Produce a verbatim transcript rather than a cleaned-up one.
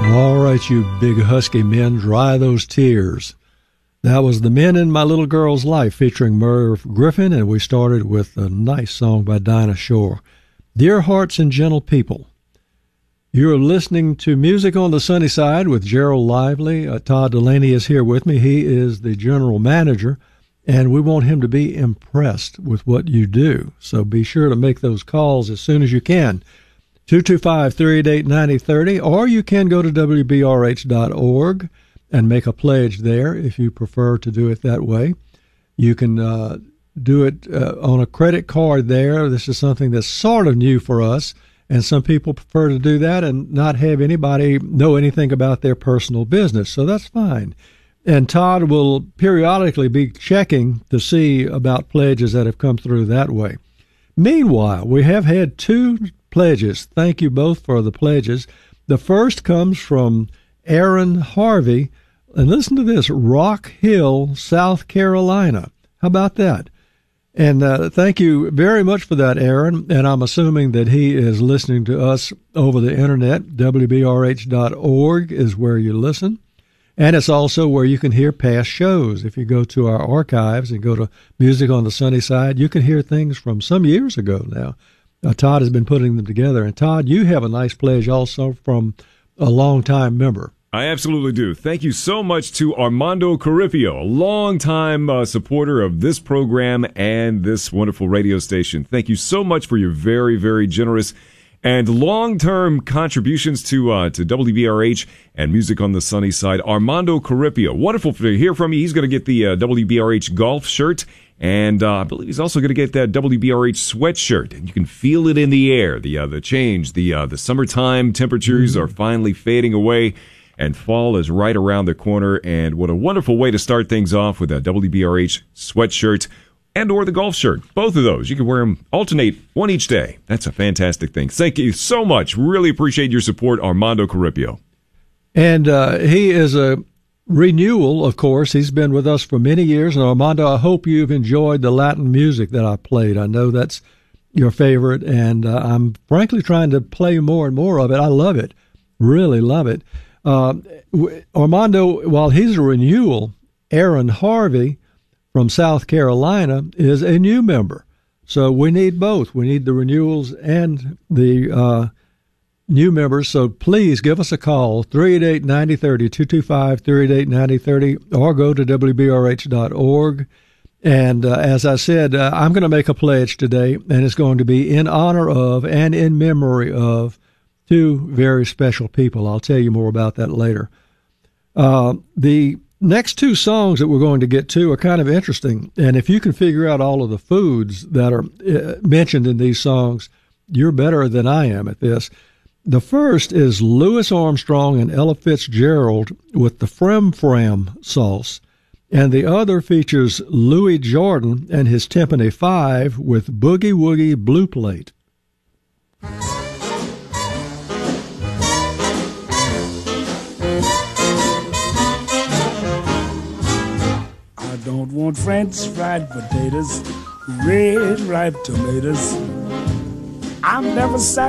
All right, you big husky men, dry those tears. That was The Men in My Little Girl's Life featuring Merv Griffin, and we started with a nice song by Dinah Shore, Dear Hearts and Gentle People. You're listening to Music on the Sunny Side with Gerald Lively. Uh, Todd Delaney is here with me. He is the general manager, and we want him to be impressed with what you do. So be sure to make those calls as soon as you can. two two five, three eight eight, nine zero three zero, or you can go to W B R H dot org and make a pledge there if you prefer to do it that way. You can uh, do it uh, on a credit card there. This is something that's sort of new for us, and some people prefer to do that and not have anybody know anything about their personal business, so that's fine. And Todd will periodically be checking to see about pledges that have come through that way. Meanwhile, we have had two pledges. Thank you both for the pledges. The first comes from Aaron Harvey, and listen to this, Rock Hill, South Carolina. How about that? And uh, thank you very much for that, Aaron, and I'm assuming that he is listening to us over the internet. W B R H dot org is where you listen, and it's also where you can hear past shows. If you go to our archives and go to Music on the Sunny Side, you can hear things from some years ago now. Uh, Todd has been putting them together. And, Todd, you have a nice pledge also from a longtime member. I absolutely do. Thank you so much to Armando Caripio, a longtime uh, supporter of this program and this wonderful radio station. Thank you so much for your very, very generous and long-term contributions to uh, to W B R H and Music on the Sunny Side. Armando Caripio, wonderful to hear from you. He's going to get the uh, W B R H golf shirt. And uh, I believe he's also going to get that W B R H sweatshirt, and you can feel it in the air. The uh, the change, the uh, the summertime temperatures mm-hmm. are finally fading away, and fall is right around the corner. And what a wonderful way to start things off with a W B R H sweatshirt and or the golf shirt. Both of those, you can wear them, alternate one each day. That's a fantastic thing. Thank you so much. Really appreciate your support, Armando Caripio. And uh, he is a renewal, of course. He's been with us for many years. And Armando, I hope you've enjoyed the Latin music that I played. I know that's your favorite, and uh, I'm frankly trying to play more and more of it. I love it, really love it. Uh, Armando, while he's a renewal, Aaron Harvey from South Carolina is a new member. So we need both. We need the renewals and the uh new members, so please give us a call, three eight eight, nine zero three zero, two two five, three eight eight, nine zero three zero, or go to W B R H dot org. And uh, as I said, uh, I'm going to make a pledge today, and it's going to be in honor of and in memory of two very special people. I'll tell you more about that later. Uh, the next two songs that we're going to get to are kind of interesting, and if you can figure out all of the foods that are uh, mentioned in these songs, you're better than I am at this. The first is Louis Armstrong and Ella Fitzgerald with the Frem Frem sauce, and the other features Louis Jordan and his Timpani Five with Boogie Woogie Blue Plate. I don't want French fried potatoes, red ripe tomatoes. I'm never satisfied